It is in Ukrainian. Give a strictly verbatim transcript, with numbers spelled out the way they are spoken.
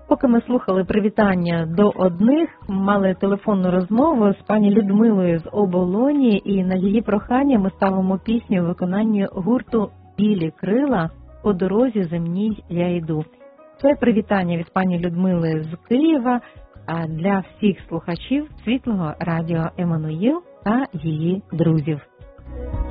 Поки ми слухали привітання до одних, мали телефонну розмову з пані Людмилою з Оболоні, і на її прохання ми ставимо пісню у виконанні гурту «Білі крила. По дорозі земній я йду». Це привітання від пані Людмили з Києва для всіх слухачів Світлого радіо Еммануїл та її друзів.